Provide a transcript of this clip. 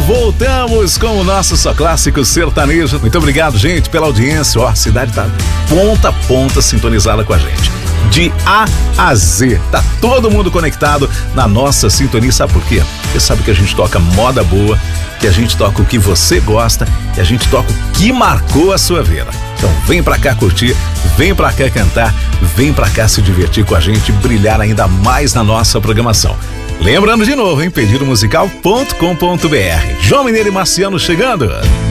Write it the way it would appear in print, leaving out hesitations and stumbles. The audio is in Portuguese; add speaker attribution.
Speaker 1: Voltamos com o nosso Só Clássico Sertanejo. Muito obrigado, gente, pela audiência. Ó, a cidade tá ponta a ponta sintonizada com a gente. De A a Z, tá todo mundo conectado na nossa sintonia. Sabe por quê? Porque sabe que a gente toca moda boa, que a gente toca o que você gosta, e a gente toca o que marcou a sua vida. Então vem pra cá curtir, vem pra cá cantar, vem pra cá se divertir com a gente, brilhar ainda mais na nossa programação. Lembrando de novo, hein? Pedidomusical.com.br. João Mineiro e Marciano chegando.